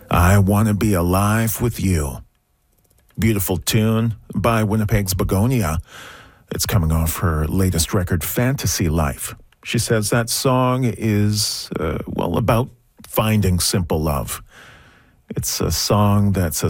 I Want to Be Alive with You. Beautiful tune by Winnipeg's Begonia. It's coming off her latest record, Fantasy Life. She says that song is, about finding simple love. It's a song that's a